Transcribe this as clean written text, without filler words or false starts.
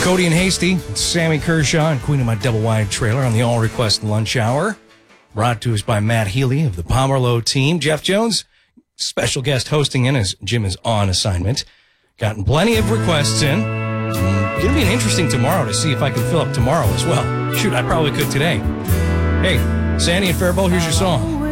Cody and Hasty, it's Sammy Kershaw and Queen of My Double Wide Trailer on the All Request Lunch Hour. Brought to us by Matt Healy of the Pomerleau team. Jeff Jones, special guest hosting in as Jim is on assignment. Gotten plenty of requests in. Going to be an interesting tomorrow to see if I can fill up tomorrow as well. Shoot, I probably could today. Hey, Sandy and Faribault, here's your song.